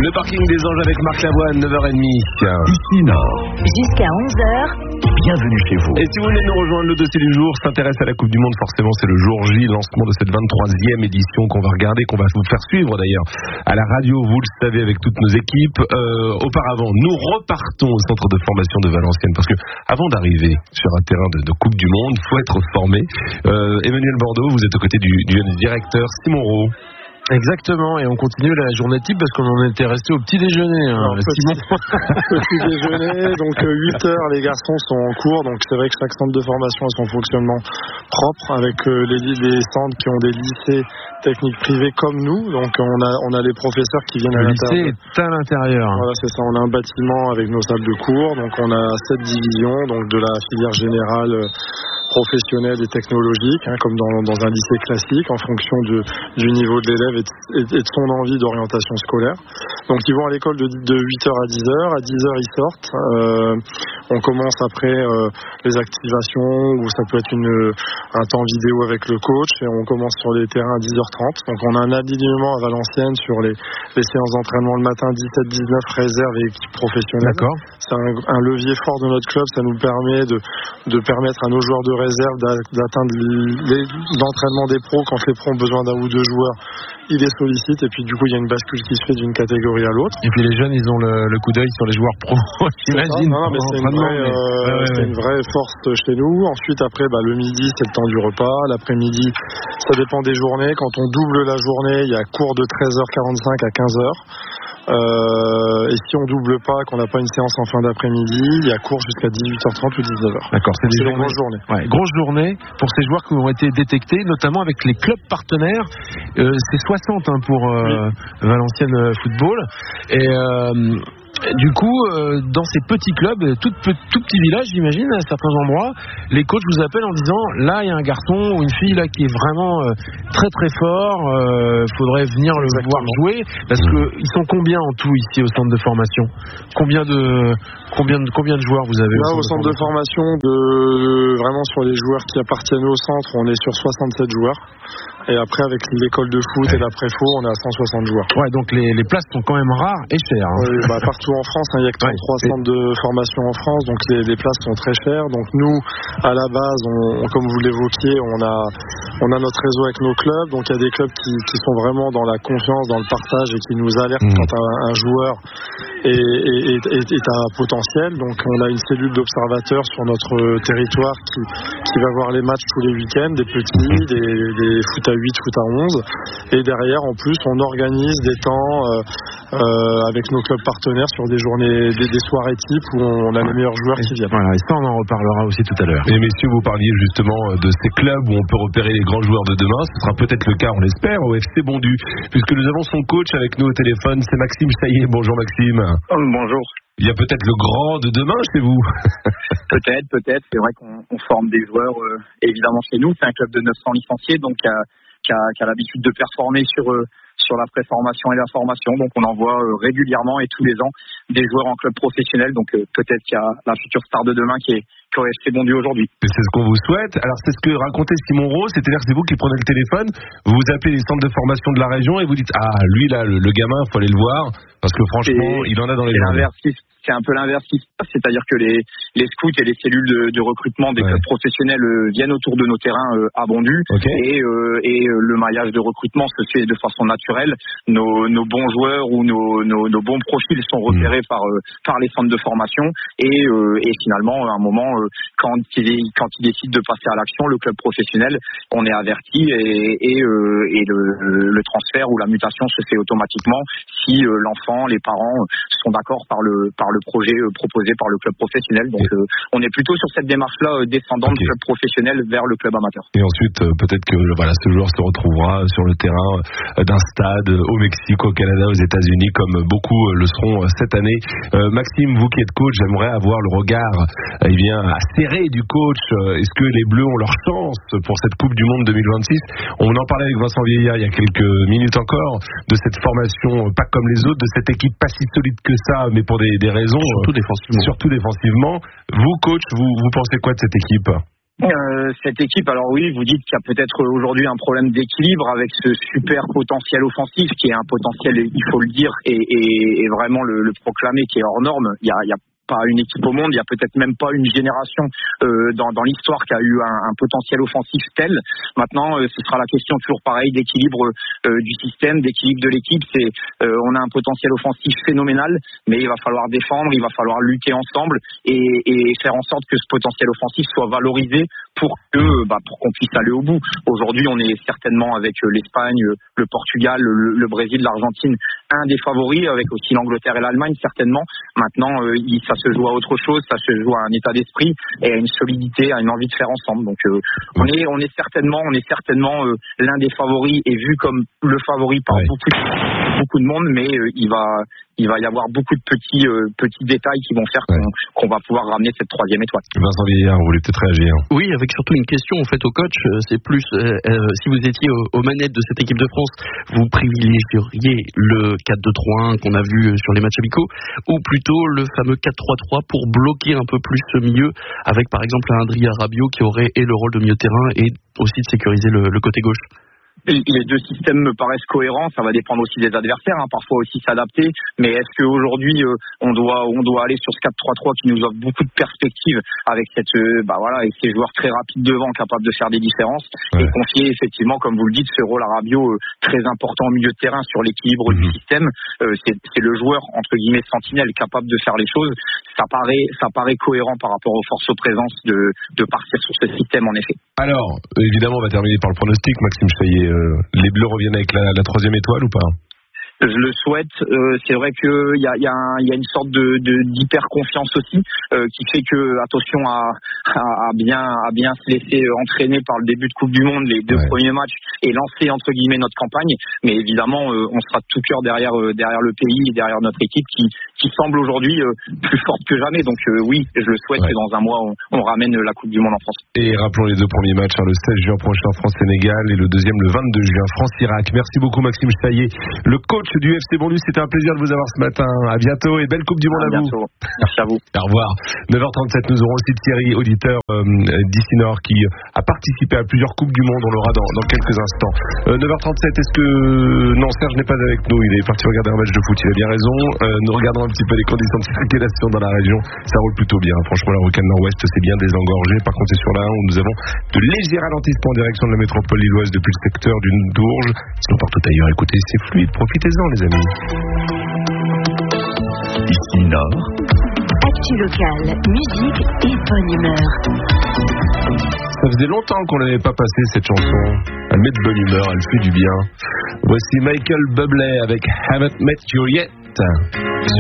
Le parking des Anges avec Marc Lavoine, 9h30. Ici Nord. Jusqu'à 11h. Bienvenue chez vous. Et si vous venez nous rejoindre, le dossier du jour s'intéresse à la Coupe du Monde. Forcément, c'est le jour J, lancement de cette 23e édition qu'on va regarder, qu'on va vous faire suivre d'ailleurs à la radio, vous le savez, avec toutes nos équipes. Auparavant, nous repartons au centre de formation de Valenciennes parce que avant d'arriver sur un terrain de Coupe du Monde, il faut être formé. Emmanuel Bordeaux, vous êtes aux côtés du directeur Simon Rowe. Exactement, et on continue la journée type parce qu'on en était resté au petit déjeuner. Petit déjeuner, donc 8h, les garçons sont en cours, donc c'est vrai que chaque centre de formation a son fonctionnement propre avec les centres qui ont des lycées techniques privés comme nous, donc on a les professeurs qui viennent à l'intérieur. Le lycée est à l'intérieur. Voilà, c'est ça, on a un bâtiment avec nos salles de cours, donc on a 7 divisions, donc de la filière générale professionnelle et technologique, comme dans un lycée classique, en fonction du niveau de l'élève et de son envie d'orientation scolaire. Donc ils vont à l'école de 8h à 10h, à 10h ils sortent. On commence après les activations où ça peut être un temps vidéo avec le coach et on commence sur les terrains à 10h30. Donc on a un alignement à Valenciennes sur les séances d'entraînement le matin 17-19 réserve et équipe professionnelle. D'accord. C'est un levier fort de notre club, ça nous permet de permettre à nos joueurs de réserve d'atteindre l'entraînement des pros. Quand les pros ont besoin d'un ou deux joueurs, ils les sollicitent et puis du coup il y a une bascule qui se fait d'une catégorie à l'autre. Et puis les jeunes, ils ont le coup d'œil sur les joueurs pros, j'imagine. Non, mais c'est une vraie force chez nous. Ensuite après le midi c'est le temps du repas, l'après-midi ça dépend des journées. Quand on double la journée, il y a cours de 13h45 à 15h. Et si on double pas, qu'on n'a pas une séance en fin d'après-midi, il y a cours jusqu'à 18h30 ou 19h. D'accord, c'est des grosses journées. Ouais, grosse journée pour ces joueurs qui ont été détectés, notamment avec les clubs partenaires. C'est 60 pour Valenciennes Football. Et du coup, dans ces petits clubs, tout petits villages, j'imagine, à certains endroits, les coachs vous appellent en disant là, il y a un garçon ou une fille là qui est vraiment très très fort. Faudrait venir le voir jouer parce que ils sont combien en tout ici au centre de formation ? Combien de joueurs vous avez là au centre de formation vraiment sur les joueurs qui appartiennent au centre, on est sur 67 joueurs. Et après, avec l'école de foot et l'après-fo, on est à 160 joueurs. Ouais, donc les places sont quand même rares et chères. Oui, partout en France, il y a que 33 centres de formation en France, donc les places sont très chères. Donc nous, à la base, comme vous l'évoquiez, on a notre réseau avec nos clubs. Donc il y a des clubs qui sont vraiment dans la confiance, dans le partage et qui nous alertent quand un joueur est à potentiel. Donc on a une cellule d'observateurs sur notre territoire qui va voir les matchs tous les week-ends, des petits, des foot à 8, foot à 11. Et derrière, en plus, on organise des temps avec nos clubs partenaires sur des journées, des soirées types où on a les meilleurs joueurs qui viennent. Voilà, et ça, on en reparlera aussi tout à l'heure. Et messieurs, vous parliez justement de ces clubs où on peut repérer les grands joueurs de demain. Ce sera peut-être le cas, on l'espère, au FC Bondu, puisque nous avons son coach avec nous au téléphone. C'est Maxime Chaillet. Bonjour Maxime. Bonjour. Il y a peut-être le grand de demain chez vous. Peut-être. C'est vrai qu'on forme des joueurs, évidemment, chez nous. C'est un club de 900 licenciés, donc qui a l'habitude de performer sur la préformation et la formation. Donc on envoie régulièrement et tous les ans des joueurs en club professionnel. Donc peut-être qu'il y a la future star de demain qui est au FC Bondu aujourd'hui. C'est ce qu'on vous souhaite. Alors c'est ce que racontait Simon Rowe, c'est-à-dire que c'est vous qui prenez le téléphone, vous appelez les centres de formation de la région et vous dites lui là, le gamin, il faut aller le voir parce que franchement il en a dans les jambes. C'est un peu l'inverse qui se passe, c'est-à-dire que les scouts et les cellules de recrutement des clubs professionnels viennent autour de nos terrains à Bondu, et le maillage de recrutement se fait de façon naturelle. Nos bons joueurs ou nos bons profils sont repérés par les centres de formation et finalement à un moment quand ils décident de passer à l'action, le club professionnel, on est averti et le transfert ou la mutation se fait automatiquement si l'enfant, les parents sont d'accord par le projet proposé par le club professionnel. Donc on est plutôt sur cette démarche-là descendante du club professionnel vers le club amateur. Et ensuite peut-être que ce joueur se retrouvera sur le terrain d'un stade au Mexique, au Canada, aux États-Unis, comme beaucoup le seront cette année. Maxime, vous qui êtes coach, j'aimerais avoir le regard acéré du coach. Est-ce que les Bleus ont leur chance pour cette Coupe du Monde 2026 ? On en parlait avec Vincent Vieillard il y a quelques minutes encore de cette formation pas comme les autres, de cette équipe pas si solide que ça, mais pour des raisons surtout défensivement. Vous, coach, vous pensez quoi de cette équipe ? Cette équipe, alors oui, vous dites qu'il y a peut-être aujourd'hui un problème d'équilibre avec ce super potentiel offensif qui est un potentiel, il faut le dire, et vraiment le proclamer, qui est hors norme. Il y a pas une équipe au monde, il y a peut-être même pas une génération dans l'histoire qui a eu un potentiel offensif tel. Maintenant, ce sera la question toujours pareil d'équilibre du système, d'équilibre de l'équipe. On a un potentiel offensif phénoménal, mais il va falloir défendre, il va falloir lutter ensemble et faire en sorte que ce potentiel offensif soit valorisé pour qu'on puisse aller au bout. Aujourd'hui, on est certainement avec l'Espagne, le Portugal, le Brésil, l'Argentine, un des favoris, avec aussi l'Angleterre et l'Allemagne certainement. Maintenant, ça se joue à autre chose, ça se joue à un état d'esprit et à une solidité, à une envie de faire ensemble. Donc on est certainement l'un des favoris et vu comme le favori par beaucoup de monde, mais il va y avoir beaucoup de petits détails qui vont faire qu'on va pouvoir ramener cette 3e étoile. Vincent Vieillard, vous voulez peut-être réagir? Oui, avec surtout une question en fait au coach. C'est plus si vous étiez aux manettes de cette équipe de France, vous privilégieriez le 4-2-3-1 qu'on a vu sur les matchs amicaux, ou plutôt le fameux 4-3-3 pour bloquer un peu plus ce milieu, avec par exemple un Adrien Rabiot qui aurait le rôle de milieu de terrain et aussi de sécuriser le côté gauche? Les deux systèmes me paraissent cohérents, ça va dépendre aussi des adversaires, parfois aussi s'adapter, mais est-ce qu'aujourd'hui on doit aller sur ce 4-3-3 qui nous offre beaucoup de perspectives avec avec ces joueurs très rapides devant, capables de faire des différences, et confier effectivement, comme vous le dites, ce rôle à Rabiot très important au milieu de terrain sur l'équilibre du système. C'est le joueur entre guillemets sentinelle capable de faire les choses. Ça paraît cohérent par rapport aux forces aux présences de partir sur ce système en effet. Alors, évidemment, on va terminer par le pronostic, Maxime Chaillet. Les Bleus reviennent avec la 3e étoile ou pas? Je le souhaite. C'est vrai qu'il y a une sorte d'hyper confiance aussi qui fait que attention à bien se laisser entraîner par le début de Coupe du Monde, les 2 premiers matchs, et lancer entre guillemets notre campagne. Mais évidemment, on sera de tout cœur derrière le pays et derrière notre équipe qui semble aujourd'hui plus forte que jamais. Donc oui, je le souhaite que dans un mois on ramène la Coupe du Monde en France. Et rappelons les 2 premiers matchs, le 16 juin prochain France-Sénégal et le deuxième le 22 juin France-Irak. Merci beaucoup Maxime Chaillet, le coach du FC Bondy. C'était un plaisir de vous avoir ce matin. À bientôt et belle Coupe du Monde à vous. Merci à vous. Au revoir. 9h37, nous aurons aussi Thierry, auditeur d'ici Nord, qui a participé à plusieurs Coupes du Monde. On l'aura dans quelques instants. 9h37, est-ce que... Non, Serge n'est pas avec nous. Il est parti regarder un match de foot. Il a bien raison. Nous regardons un petit peu les conditions de circulation dans la région. Ça roule plutôt bien. Franchement, la rocade nord-ouest, c'est bien désengorgé. Par contre, c'est sur la 1 où nous avons de légers ralentissements en direction de la métropole lilloise depuis le secteur du Dourges. Sinon, partout ailleurs, écoutez, c'est fluide. Profitez-en, les amis. Ici Nord. Actu locale, musique et bonne humeur. Ça faisait longtemps qu'on n'avait pas passé cette chanson. Elle met de bonne humeur, elle fait du bien. Voici Michael Bublé avec Haven't Met You Yet.